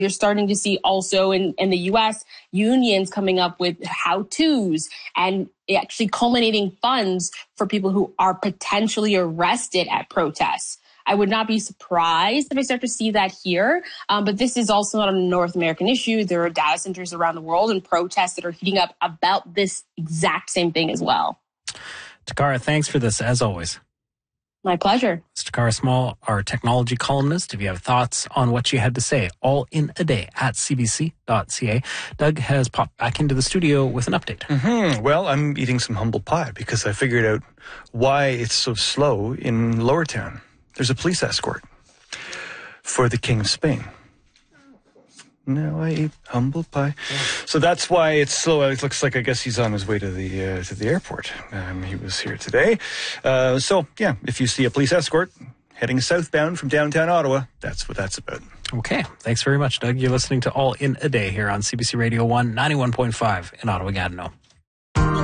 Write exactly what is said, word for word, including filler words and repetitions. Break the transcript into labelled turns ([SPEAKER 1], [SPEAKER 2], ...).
[SPEAKER 1] You're starting to see also in, in the U S unions coming up with how-tos and actually culminating funds for people who are potentially arrested at protests. I would not be surprised if I start to see that here. Um, but this is also not a North American issue. There are data centers around the world and protests that are heating up about this exact same thing as well.
[SPEAKER 2] Takara, thanks for this, as always.
[SPEAKER 1] My pleasure.
[SPEAKER 2] It's Takara Small, our technology columnist. If you have thoughts on what she had to say, all in a day at c b c dot c a. Doug has popped back into the studio with an update.
[SPEAKER 3] Mm-hmm. Well, I'm eating some humble pie because I figured out why it's so slow in Lowertown. There's a police escort for the King of Spain. Now I eat humble pie. Yeah. So that's why it's slow. It looks like, I guess he's on his way to the uh, to the airport. Um, he was here today. Uh, so, yeah, if you see a police escort heading southbound from downtown Ottawa, that's what that's about.
[SPEAKER 2] Okay. Thanks very much, Doug. You're listening to All in a Day here on C B C Radio one, ninety-one point five in Ottawa-Gatineau.